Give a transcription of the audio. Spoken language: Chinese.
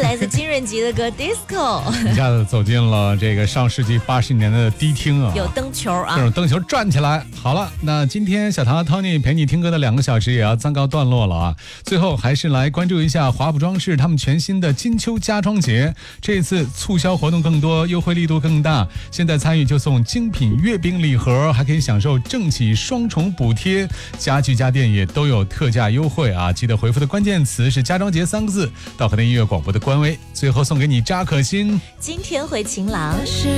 来自金润吉的歌 Disco， 一下子走进了这个上世纪80年代的迪厅啊， 有灯球啊， 这种灯球转起来。好了，那今天小唐和 Tony 陪你听歌的2个小时也要暂告段落了啊。最后还是来关注一下华普装饰他们全新的金秋家装节，这次促销活动更多，优惠力度更大。现在参与就送精品月饼礼盒，还可以享受政企双重补贴，家具家电也都有特价优惠啊！记得回复的关键词是家装节3个字到河南音乐广播的官微。最后送给你扎可欣， 今天会晴朗。